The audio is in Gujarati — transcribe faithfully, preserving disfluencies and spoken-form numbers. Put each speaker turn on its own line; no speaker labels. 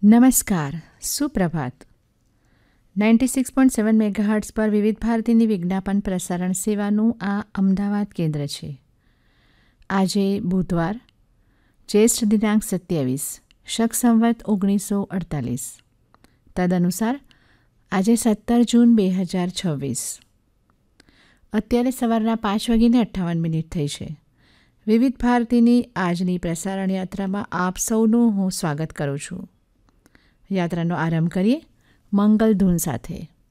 નમસ્કાર, સુપ્રભાત. Ninety six point seven megahertz પર વિવિધ ભારતીની વિજ્ઞાપન પ્રસારણ સેવાનું આ અમદાવાદ કેન્દ્ર છે. આજે બુધવાર, જ્યેષ્ઠ દિનાંક સત્યાવીસ, શક સંવત ઓગણીસો અડતાલીસ. તદનુસાર આજે સત્તર જૂન બે હજાર છવ્વીસ. અત્યારે સવારના પાંચ વાગીને અઠ્ઠાવન મિનિટ થઈ છે. વિવિધ ભારતીની આજની પ્રસારણ યાત્રામાં આપ સૌનું હું સ્વાગત કરું છું. યાત્રાનો આરંભ કરીએ મંગલ ધૂન સાથે.